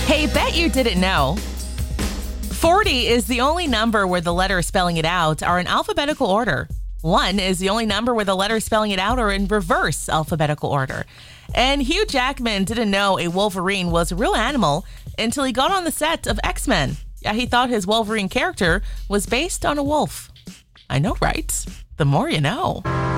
Hey, bet you didn't know. 40 is the only number where the letters spelling it out are in alphabetical order. 1 is the only number where the letters spelling it out are in reverse alphabetical order. And Hugh Jackman didn't know a Wolverine was a real animal until he got on the set of X-Men. Yeah, he thought his Wolverine character was based on a wolf. I know, right? The more you know.